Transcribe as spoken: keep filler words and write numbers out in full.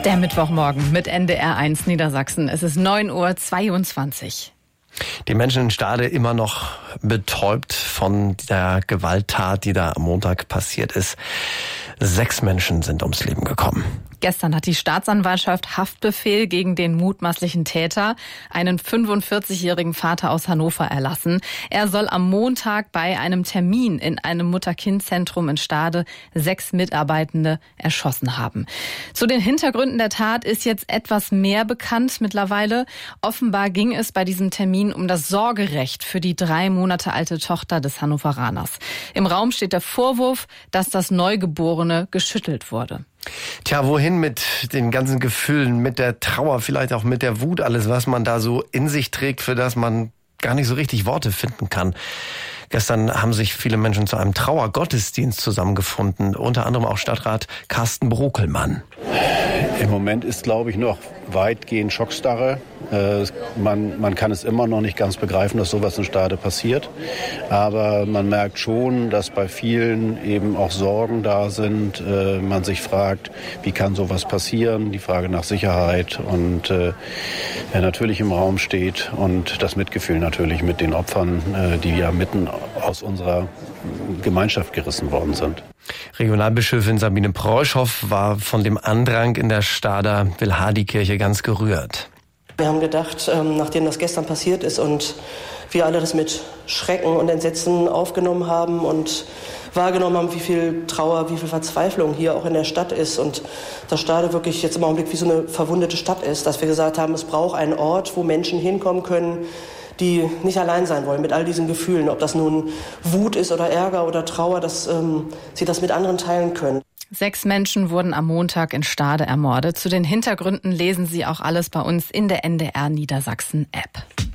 Der Mittwochmorgen mit N D R eins Niedersachsen. Es ist neun Uhr zweiundzwanzig. Die Menschen in Stade immer noch betäubt von der Gewalttat, die da am Montag passiert ist. Sechs Menschen sind ums Leben gekommen. Gestern hat die Staatsanwaltschaft Haftbefehl gegen den mutmaßlichen Täter, einen fünfundvierzigjährigen Vater aus Hannover, erlassen. Er soll am Montag bei einem Termin in einem Mutter-Kind-Zentrum in Stade sechs Mitarbeitende erschossen haben. Zu den Hintergründen der Tat ist jetzt etwas mehr bekannt mittlerweile. Offenbar ging es bei diesem Termin um das Sorgerecht für die drei Monate alte Tochter des Hannoveraners. Im Raum steht der Vorwurf, dass das Neugeborene geschüttelt wurde. Tja, wohin mit den ganzen Gefühlen, mit der Trauer, vielleicht auch mit der Wut, alles, was man da so in sich trägt, für das man gar nicht so richtig Worte finden kann. Gestern haben sich viele Menschen zu einem Trauergottesdienst zusammengefunden, unter anderem auch Stadtrat Carsten Brokelmann. Im Moment ist, glaube ich, noch weitgehend Schockstarre. Äh, man, man kann es immer noch nicht ganz begreifen, dass sowas in Stade passiert. Aber man merkt schon, dass bei vielen eben auch Sorgen da sind. Äh, man sich fragt, wie kann sowas passieren? Die Frage nach Sicherheit und äh, ja, natürlich im Raum steht. Und das Mitgefühl natürlich mit den Opfern, äh, die ja mitten aus unserer Gemeinschaft gerissen worden sind. Regionalbischöfin Sabine Preuschow war von dem Andrang in der Stader Wilhadi-Kirche ganz gerührt. Wir haben gedacht, nachdem das gestern passiert ist und wir alle das mit Schrecken und Entsetzen aufgenommen haben und wahrgenommen haben, wie viel Trauer, wie viel Verzweiflung hier auch in der Stadt ist und dass Stade wirklich jetzt im Augenblick wie so eine verwundete Stadt ist, dass wir gesagt haben, es braucht einen Ort, wo Menschen hinkommen können, die nicht allein sein wollen mit all diesen Gefühlen, ob das nun Wut ist oder Ärger oder Trauer, dass ähm, sie das mit anderen teilen können. Sechs Menschen wurden am Montag in Stade ermordet. Zu den Hintergründen lesen Sie auch alles bei uns in der N D R Niedersachsen App.